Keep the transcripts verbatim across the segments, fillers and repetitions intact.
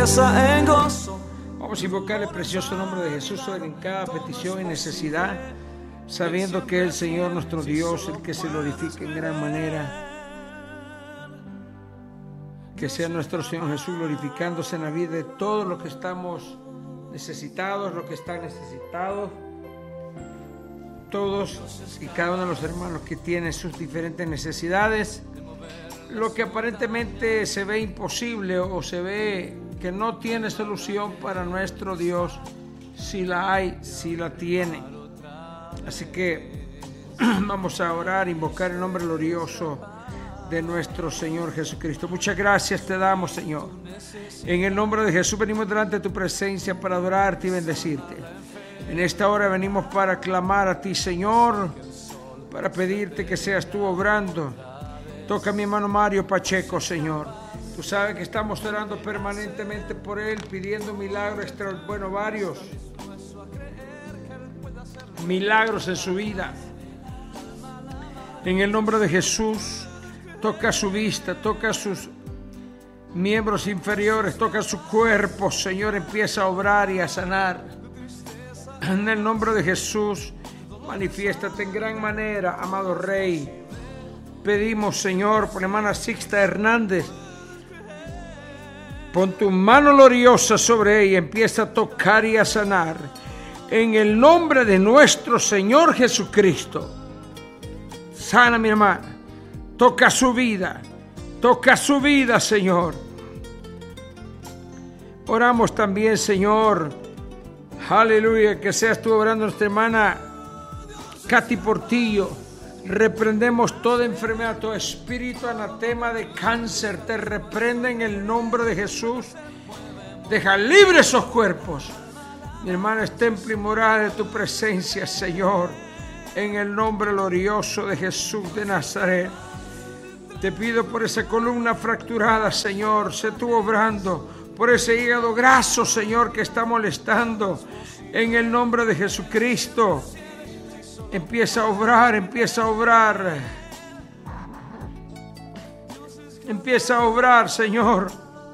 tristeza en gozo. Vamos a invocar el precioso nombre de Jesús en cada petición y necesidad, sabiendo que es el Señor nuestro Dios el que se glorifica en gran manera. Que sea nuestro Señor Jesús glorificándose en la vida de todos los que estamos necesitados, los que están necesitados, todos y cada uno de los hermanos que tienen sus diferentes necesidades. Lo que aparentemente se ve imposible o se ve que no tiene solución para nuestro Dios, si la hay, si la tiene. Así que vamos a orar, invocar el nombre glorioso de nuestro Señor Jesucristo. Muchas gracias te damos, Señor. En el nombre de Jesús venimos delante de tu presencia para adorarte y bendecirte. En esta hora venimos para clamar a ti, Señor, para pedirte que seas tú obrando. Toca a mi hermano Mario Pacheco, Señor. Tú sabes que estamos orando permanentemente por él, pidiendo milagros extraordinarios, bueno, varios milagros en su vida. En el nombre de Jesús, toca su vista, toca sus miembros inferiores, toca su cuerpo, Señor, empieza a obrar y a sanar. En el nombre de Jesús, manifiéstate en gran manera, amado Rey. Pedimos, Señor, por la hermana Sixta Hernández, pon tu mano gloriosa sobre ella, empieza a tocar y a sanar. En el nombre de nuestro Señor Jesucristo, sana mi hermana, toca su vida, toca su vida, Señor. Oramos también, Señor, aleluya, que seas tú obrando nuestra hermana Katy Portillo. Reprendemos toda enfermedad, todo espíritu anatema de cáncer, te reprende en el nombre de Jesús. Deja libres esos cuerpos. Mi hermana es templo y morada de tu presencia, Señor, en el nombre glorioso de Jesús de Nazaret. Te pido por esa columna fracturada, Señor, sé tú obrando, por ese hígado graso, Señor, que está molestando, en el nombre de Jesucristo. Empieza a obrar, empieza a obrar. Empieza a obrar, Señor.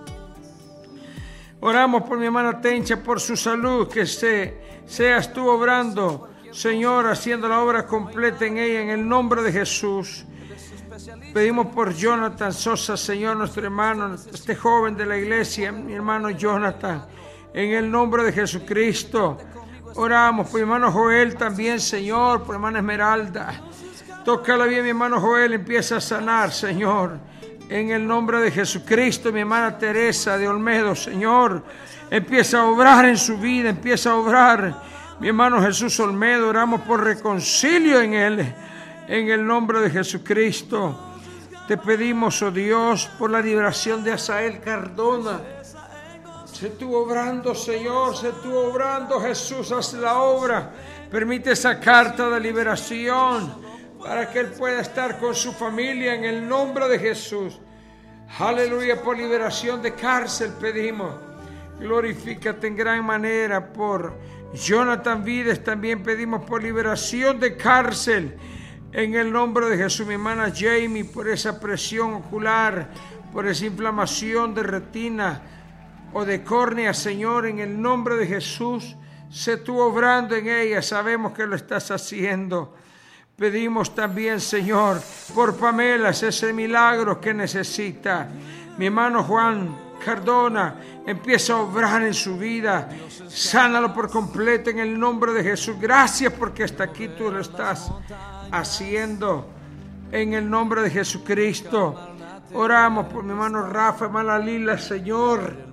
Oramos por mi hermana Tencha, por su salud, que se, seas tú obrando, Señor, haciendo la obra completa en ella, en el nombre de Jesús. Pedimos por Jonathan Sosa, Señor, nuestro hermano, este joven de la iglesia, mi hermano Jonathan, en el nombre de Jesucristo. Oramos por mi hermano Joel también, Señor, por mi hermana Esmeralda. Tócala bien, mi hermano Joel, empieza a sanar, Señor. En el nombre de Jesucristo, mi hermana Teresa de Olmedo, Señor, empieza a obrar en su vida, empieza a obrar. Mi hermano Jesús Olmedo, oramos por reconcilio en él. En el nombre de Jesucristo, te pedimos, oh Dios, por la liberación de Asael Cardona. Se estuvo obrando, Señor, se estuvo obrando, Jesús, haz la obra. Permite esa carta de liberación para que él pueda estar con su familia en el nombre de Jesús. Aleluya, por liberación de cárcel pedimos. Glorifícate en gran manera por Jonathan Vides, también pedimos por liberación de cárcel. En el nombre de Jesús, mi hermana Jamie, por esa presión ocular, por esa inflamación de retina o de córnea, Señor, en el nombre de Jesús, sé tú obrando en ella, sabemos que lo estás haciendo. Pedimos también, Señor, por Pamela, ese milagro que necesita. Mi hermano Juan Cardona, empieza a obrar en su vida, sánalo por completo en el nombre de Jesús. Gracias porque hasta aquí tú lo estás haciendo en el nombre de Jesucristo. Oramos por mi hermano Rafa, hermana Lila, Señor,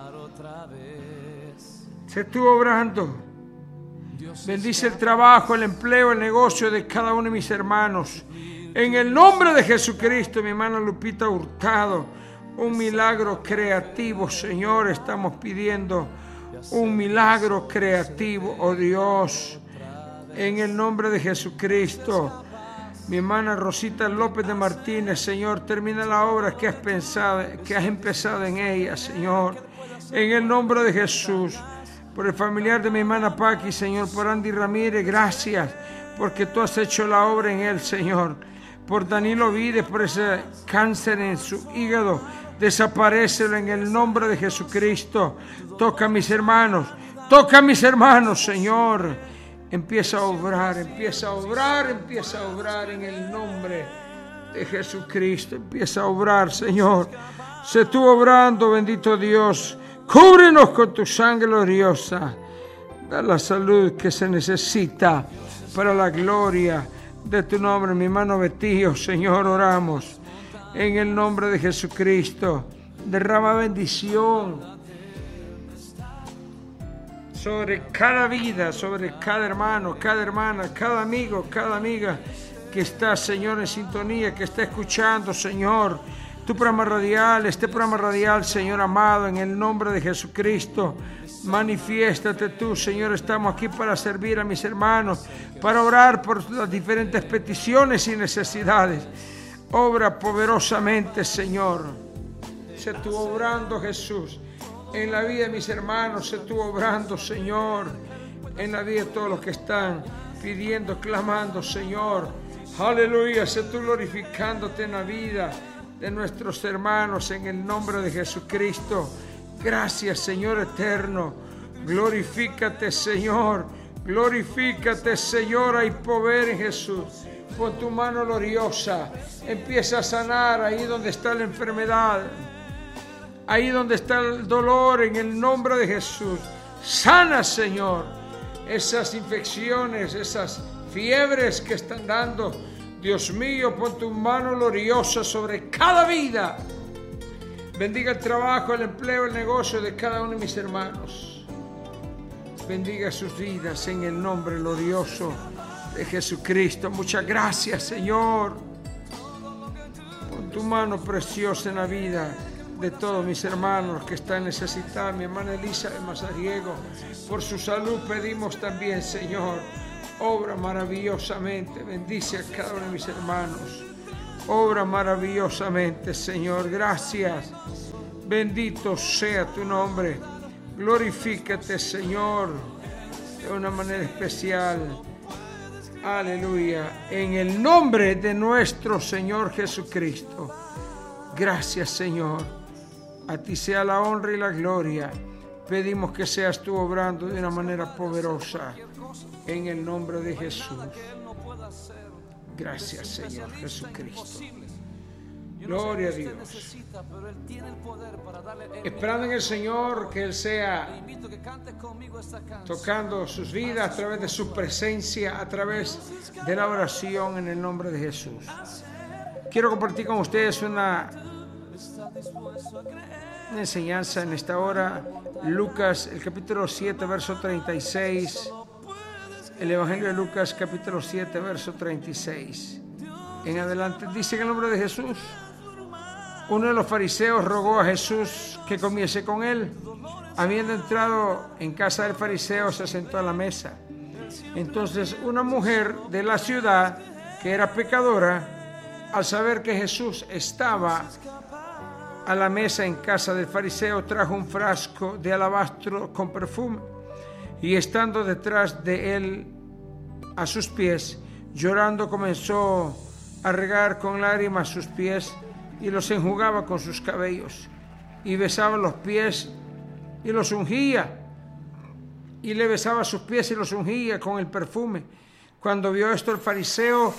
se estuvo obrando. Bendice el trabajo, el empleo, el negocio de cada uno de mis hermanos. En el nombre de Jesucristo, mi hermana Lupita Hurtado, un milagro creativo, Señor, estamos pidiendo un milagro creativo, oh Dios, en el nombre de Jesucristo. Mi hermana Rosita López de Martínez, Señor, termina la obra que has pensado, que has empezado en ella, Señor, en el nombre de Jesús. Por el familiar de mi hermana Paqui, Señor, por Andy Ramírez, gracias, porque tú has hecho la obra en él, Señor. Por Danilo Vides, por ese cáncer en su hígado, Desaparécelo en el nombre de Jesucristo. Toca a mis hermanos. Toca a mis hermanos, Señor. Empieza a obrar, empieza a obrar, empieza a obrar en el nombre de Jesucristo. Empieza a obrar, Señor. Se tú obrando, bendito Dios. Cúbrenos con tu sangre gloriosa. Da la salud que se necesita para la gloria de tu nombre. Mi hermano Betío, Señor, oramos en el nombre de Jesucristo. Derrama bendición sobre cada vida, sobre cada hermano, cada hermana, cada amigo, cada amiga que está, Señor, en sintonía, que está escuchando, Señor, tu programa radial, este programa radial, Señor amado, en el nombre de Jesucristo. Manifiéstate tú, Señor. Estamos aquí para servir a mis hermanos, para orar por las diferentes peticiones y necesidades. Obra poderosamente, Señor. Se tú obrando, Jesús, en la vida de mis hermanos. Se tú obrando, Señor, en la vida de todos los que están pidiendo, clamando, Señor. Aleluya. Se tú glorificándote en la vida de nuestros hermanos en el nombre de Jesucristo. Gracias, Señor eterno. Glorifícate, Señor. Glorifícate, Señor. Hay poder en Jesús. Con tu mano gloriosa empieza a sanar ahí donde está la enfermedad, ahí donde está el dolor, en el nombre de Jesús. Sana, Señor, esas infecciones, esas fiebres que están dando. Dios mío, pon tu mano gloriosa sobre cada vida. Bendiga el trabajo, el empleo, el negocio de cada uno de mis hermanos. Bendiga sus vidas en el nombre glorioso de Jesucristo. Muchas gracias, Señor. Pon tu mano preciosa en la vida de todos mis hermanos que están necesitados. Mi hermana Elisa de Mazariego, por su salud pedimos también, Señor. Obra maravillosamente. Bendice a cada uno de mis hermanos. Obra maravillosamente, Señor. Gracias. Bendito sea tu nombre. Glorifícate, Señor, de una manera especial. Aleluya. En el nombre de nuestro Señor Jesucristo. Gracias, Señor. A ti sea la honra y la gloria. Pedimos que seas tú obrando de una manera poderosa. En el nombre de Jesús. Gracias, Señor Jesucristo. Gloria a Dios. Esperando en el Señor que Él sea tocando sus vidas a través de su presencia, a través de la oración en el nombre de Jesús. Quiero compartir con ustedes una, una enseñanza en esta hora. Lucas, el capítulo siete, verso treinta y seis. El Evangelio de Lucas, capítulo siete, verso treinta y seis. En adelante dice en el nombre de Jesús. Uno de los fariseos rogó a Jesús que comiese con él. Habiendo entrado en casa del fariseo, se sentó a la mesa. Entonces una mujer de la ciudad, que era pecadora, al saber que Jesús estaba a la mesa en casa del fariseo, trajo un frasco de alabastro con perfume. Y estando detrás de él a sus pies, llorando, comenzó a regar con lágrimas sus pies y los enjugaba con sus cabellos. Y besaba los pies y los ungía. Y le besaba sus pies y los ungía con el perfume. Cuando vio esto el fariseo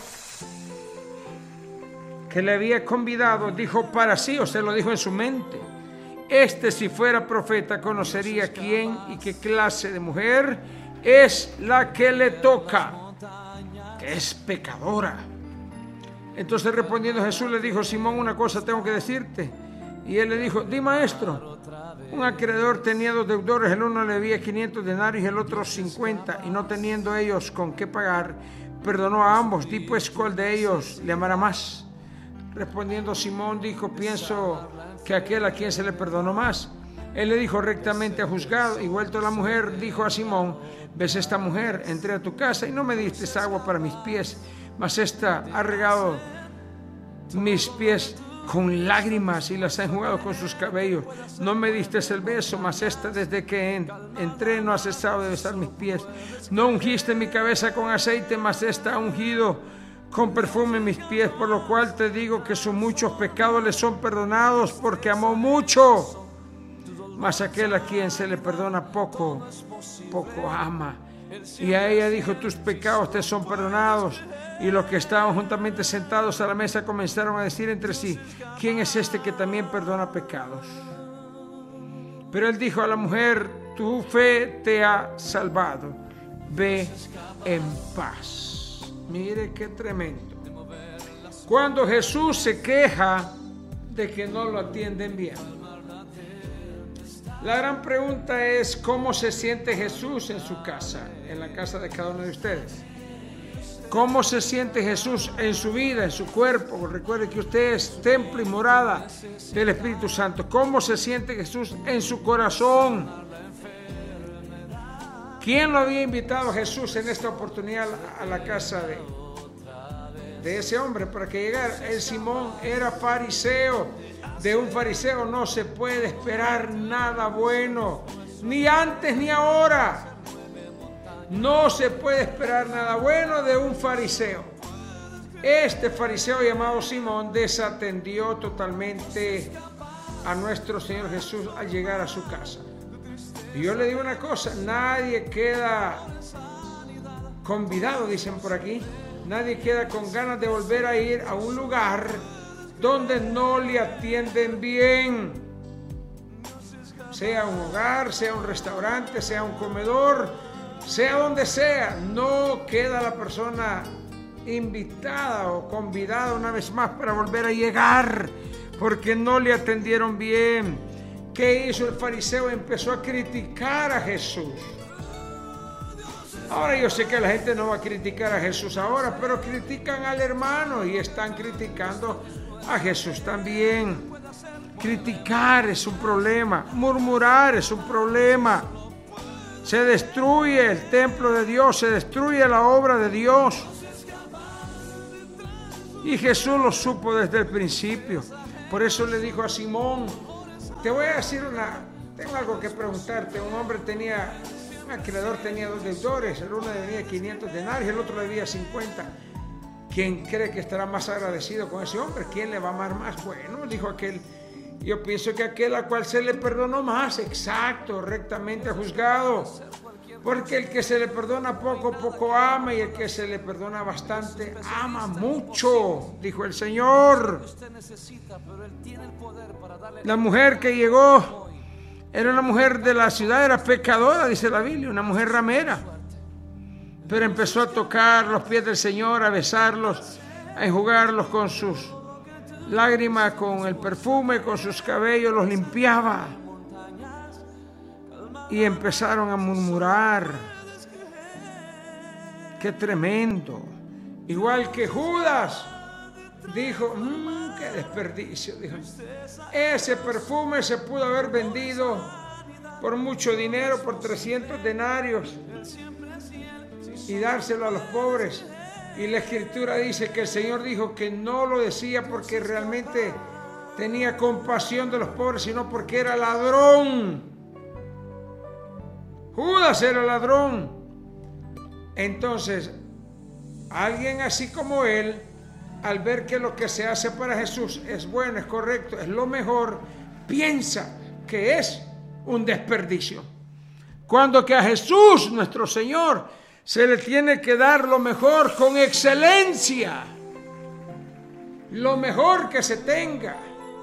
que le había convidado, dijo para sí, o se lo dijo en su mente: este, si fuera profeta, conocería quién y qué clase de mujer es la que le toca, que es pecadora. Entonces respondiendo Jesús le dijo: Simón, una cosa tengo que decirte. Y él le dijo: di, maestro. Un acreedor tenía dos deudores, el uno le debía quinientos denarios y el otro cincuenta, y no teniendo ellos con qué pagar, perdonó a ambos. Di pues, ¿cuál de ellos le amará más? Respondiendo Simón dijo: pienso que aquel a quien se le perdonó más. Él le dijo: rectamente ha juzgado. Y vuelto la mujer, dijo a Simón: ves esta mujer, entré a tu casa y no me diste agua para mis pies, mas esta ha regado mis pies con lágrimas y las ha enjugado con sus cabellos. No me diste el beso, mas esta desde que entré no ha cesado de besar mis pies. No ungiste mi cabeza con aceite, mas esta ha ungido con perfume mis pies, por lo cual te digo que sus muchos pecados le son perdonados, porque amó mucho. Mas aquel a quien se le perdona poco, poco ama. Y a ella dijo, tus pecados te son perdonados. Y los que estaban juntamente sentados a la mesa comenzaron a decir entre sí, ¿quién es este que también perdona pecados? Pero él dijo a la mujer, tu fe te ha salvado, ve en paz. Mire qué tremendo. Cuando Jesús se queja de que no lo atienden bien, la gran pregunta es, ¿cómo se siente Jesús en su casa, en la casa de cada uno de ustedes? ¿Cómo se siente Jesús en su vida, en su cuerpo? Recuerde que usted es templo y morada del Espíritu Santo. ¿Cómo se siente Jesús en su corazón? ¿Quién lo había invitado a Jesús en esta oportunidad a la casa de, de ese hombre para que llegara? El Simón era fariseo. De un fariseo no se puede esperar nada bueno, ni antes ni ahora. No se puede esperar nada bueno de un fariseo. Este fariseo llamado Simón desatendió totalmente a nuestro Señor Jesús al llegar a su casa. Y yo le digo una cosa, nadie queda convidado, dicen por aquí, nadie queda con ganas de volver a ir a un lugar donde no le atienden bien. Sea un hogar, sea un restaurante, sea un comedor, sea donde sea, no queda la persona invitada o convidada una vez más para volver a llegar porque no le atendieron bien. ¿Qué hizo el fariseo? Empezó a criticar a Jesús. Ahora yo sé que la gente no va a criticar a Jesús ahora, pero critican al hermano y están criticando a Jesús también. Criticar es un problema, murmurar es un problema. Se destruye el templo de Dios, se destruye la obra de Dios. Y Jesús lo supo desde el principio. Por eso le dijo a Simón, te voy a decir una, tengo algo que preguntarte. Un hombre tenía, un acreedor tenía dos deudores, el uno debía quinientos denarios, el otro debía cincuenta. ¿Quién cree que estará más agradecido con ese hombre? ¿Quién le va a amar más? Bueno, dijo aquel, yo pienso que aquel a cual se le perdonó más, exacto, rectamente juzgado. Porque el que se le perdona poco, poco ama, y el que se le perdona bastante, ama mucho, dijo el Señor. La mujer que llegó era una mujer de la ciudad, era pecadora, dice la Biblia, una mujer ramera. Pero empezó a tocar los pies del Señor, a besarlos, a enjugarlos con sus lágrimas, con el perfume, con sus cabellos, los limpiaba. Y empezaron a murmurar. ¡Qué tremendo! Igual que Judas dijo, mmm, ¡qué desperdicio! Dijo, ese perfume se pudo haber vendido por mucho dinero, por trescientos denarios, y dárselo a los pobres. Y la Escritura dice que el Señor dijo que no lo decía porque realmente tenía compasión de los pobres, sino porque era ladrón. Judas era ladrón. Entonces, alguien así como él, al ver que lo que se hace para Jesús es bueno, es correcto, es lo mejor, piensa que es un desperdicio. Cuando que a Jesús, nuestro Señor, se le tiene que dar lo mejor con excelencia, lo mejor que se tenga.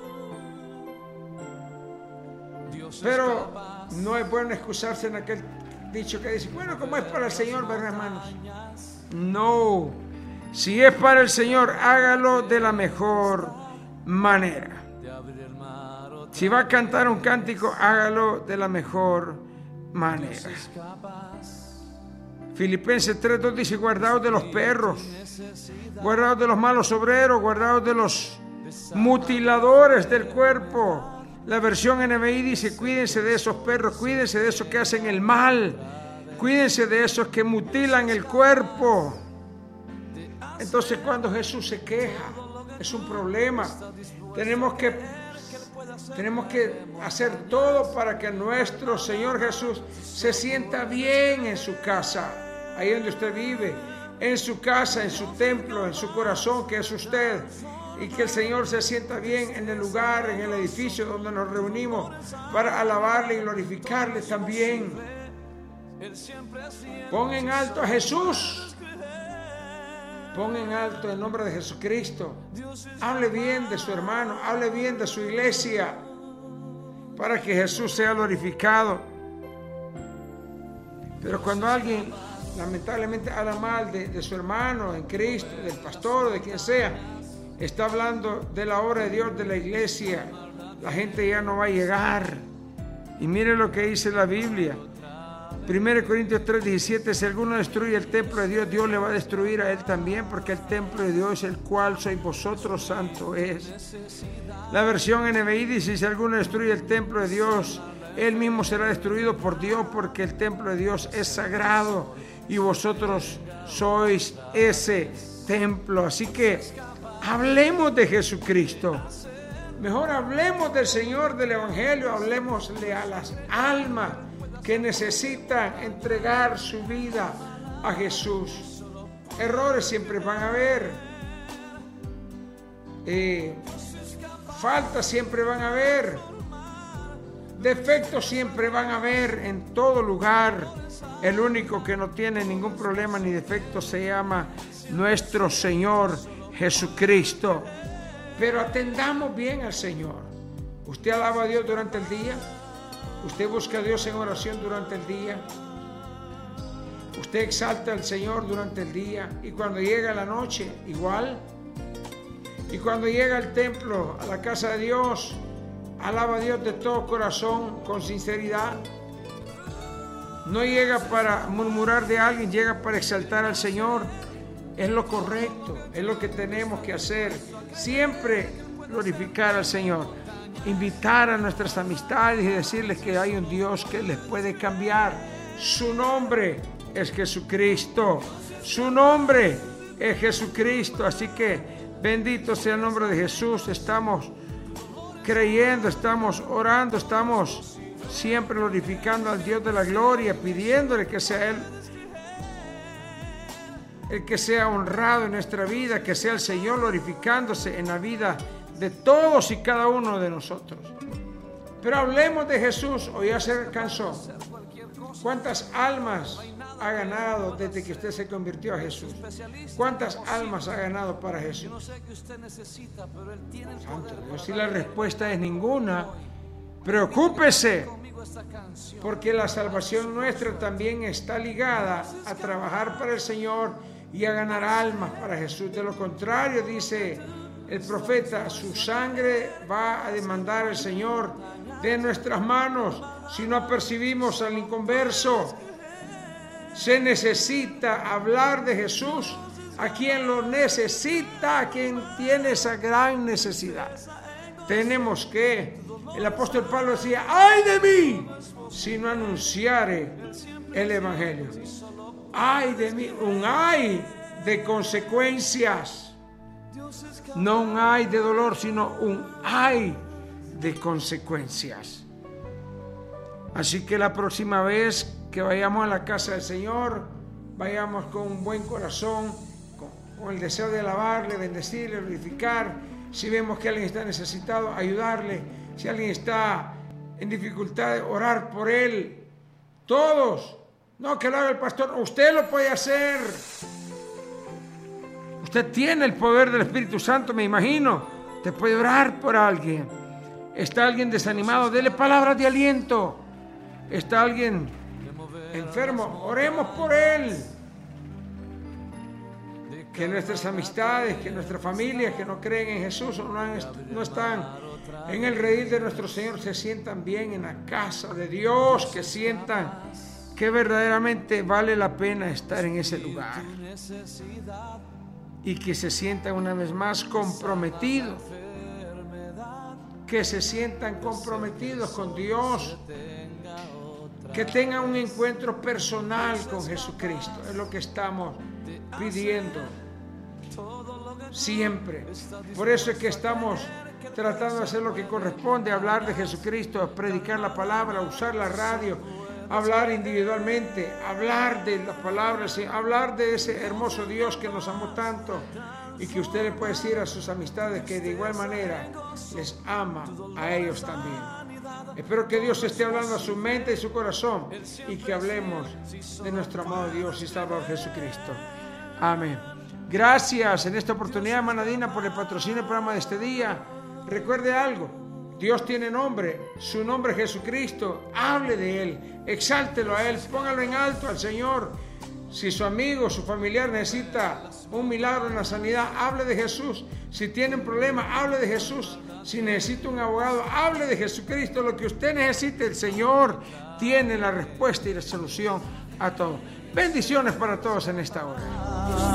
Pero no es bueno excusarse en aquel dicho que dice, bueno, como es para el Señor, ¿verdad, hermanos? No, si es para el Señor, hágalo de la mejor manera. Si va a cantar un cántico, hágalo de la mejor manera. Filipenses tres dos dice, guardaos de los perros, guardaos de los malos obreros, guardaos de los mutiladores del cuerpo. La versión N B I dice, cuídense de esos perros, cuídense de esos que hacen el mal, cuídense de esos que mutilan el cuerpo. Entonces, cuando Jesús se queja, es un problema. Tenemos que, tenemos que hacer todo para que nuestro Señor Jesús se sienta bien en su casa, ahí donde usted vive, en su casa, en su templo, en su corazón, que es usted. Y que el Señor se sienta bien en el lugar, en el edificio donde nos reunimos para alabarle y glorificarle también. Pon en alto a Jesús. Pon en alto el nombre de Jesucristo. Hable bien de su hermano, hable bien de su iglesia, para que Jesús sea glorificado. Pero cuando alguien lamentablemente habla mal de, de su hermano en Cristo, del pastor o de quien sea, está hablando de la obra de Dios, de la iglesia, la gente ya no va a llegar. Y mire lo que dice la Biblia. primera Corintios tres diecisiete, si alguno destruye el templo de Dios, Dios le va a destruir a él también, porque el templo de Dios, el cual sois vosotros, santo es. La versión N B I dice, si alguno destruye el templo de Dios, él mismo será destruido por Dios, porque el templo de Dios es sagrado y vosotros sois ese templo. Así que hablemos de Jesucristo. Mejor hablemos del Señor, del Evangelio, hablemosle a las almas que necesitan entregar su vida a Jesús. Errores siempre van a haber, eh, faltas siempre van a haber, defectos siempre van a haber en todo lugar. El único que no tiene ningún problema ni defecto se llama nuestro Señor Jesucristo. Pero atendamos bien al Señor. ¿Usted alaba a Dios durante el día? ¿Usted busca a Dios en oración durante el día? ¿Usted exalta al Señor durante el día? Y cuando llega la noche, igual. Y cuando llega al templo, a la casa de Dios, alaba a Dios de todo corazón, con sinceridad. No llega para murmurar de alguien, llega para exaltar al Señor. Es lo correcto, es lo que tenemos que hacer. Siempre glorificar al Señor. Invitar a nuestras amistades y decirles que hay un Dios que les puede cambiar. Su nombre es Jesucristo. Su nombre es Jesucristo. Así que bendito sea el nombre de Jesús. Estamos creyendo, estamos orando, estamos siempre glorificando al Dios de la gloria, pidiéndole que sea Él el que sea honrado en nuestra vida, que sea el Señor glorificándose en la vida de todos y cada uno de nosotros. Pero hablemos de Jesús. O ya se cansó. ¿Cuántas almas ha ganado desde que usted se convirtió a Jesús? ¿Cuántas almas ha ganado para Jesús? Santo Dios, si la respuesta es ninguna, preocúpese, porque la salvación nuestra también está ligada a trabajar para el Señor y a ganar almas para Jesús. De lo contrario, dice el profeta, su sangre va a demandar el Señor de nuestras manos si no apercibimos al inconverso. Se necesita hablar de Jesús a quien lo necesita, a quien tiene esa gran necesidad. Tenemos que, el apóstol Pablo decía, ¡ay de mí si no anunciare el Evangelio! ¡Ay de mí! Un ay de consecuencias. No un ay de dolor, sino un ay de consecuencias. Así que la próxima vez que vayamos a la casa del Señor, vayamos con un buen corazón, con, con el deseo de alabarle, bendecirle, glorificar. Si vemos que alguien está necesitado, ayudarle. Si alguien está en dificultad, orar por él. Todos. No que lo haga el pastor. Usted lo puede hacer. Usted tiene el poder del Espíritu Santo, me imagino. Usted puede orar por alguien. Está alguien desanimado, dele palabras de aliento. Está alguien enfermo, oremos por él. Que nuestras amistades, que nuestras familias que no creen en Jesús o no, han, no están en el redil de nuestro Señor, se sientan bien en la casa de Dios, que sientan que verdaderamente vale la pena estar en ese lugar y que se sientan una vez más comprometidos, que se sientan comprometidos con Dios, que tengan un encuentro personal con Jesucristo. Es lo que estamos pidiendo siempre. Por eso es que estamos tratando de hacer lo que corresponde, hablar de Jesucristo, predicar la palabra, usar la radio, hablar individualmente, hablar de las palabras, hablar de ese hermoso Dios que nos amó tanto y que usted le puede decir a sus amistades que de igual manera les ama a ellos también. Espero que Dios esté hablando a su mente y su corazón y que hablemos de nuestro amado Dios y Salvador Jesucristo. Amén. Gracias en esta oportunidad, hermana Dina, por el patrocinio del programa de este día. Recuerde algo. Dios tiene nombre, su nombre es Jesucristo. Hable de Él, exáltelo a Él, póngalo en alto al Señor. Si su amigo, su familiar necesita un milagro en la sanidad, hable de Jesús. Si tiene un problema, hable de Jesús. Si necesita un abogado, hable de Jesucristo. Lo que usted necesite, el Señor tiene la respuesta y la solución a todo. Bendiciones para todos en esta hora.